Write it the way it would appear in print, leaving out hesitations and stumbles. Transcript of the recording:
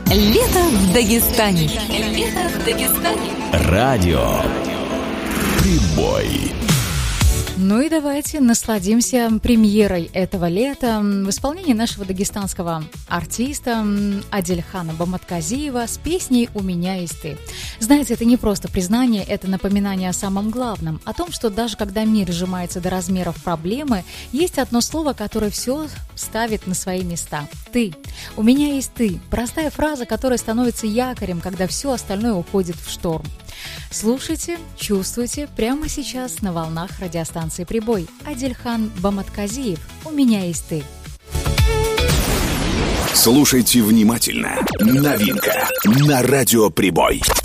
Лето в Дагестане. Лето в Дагестане. Радио Прибой. Ну и давайте насладимся премьерой этого лета в исполнении нашего дагестанского артиста Адельхана Баматказиева с песней «У меня есть ты». Знаете, это не просто признание, это напоминание о самом главном, о том, что даже когда мир сжимается до размеров проблемы, есть одно слово, которое все ставит на свои места. Ты. У меня есть ты. Простая фраза, которая становится якорем, когда все остальное уходит в шторм. Слушайте, чувствуйте прямо сейчас на волнах радиостанции «Прибой». Адельхан Баматказиев «У меня есть ты». Слушайте внимательно. Новинка на радио Прибой.